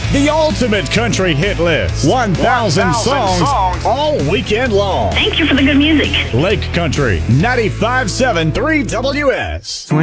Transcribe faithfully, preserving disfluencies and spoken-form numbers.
The ultimate country hit list. one thousand songs, songs all weekend long. Thank you for the good music. Lake Country, ninety-five point seven three W S.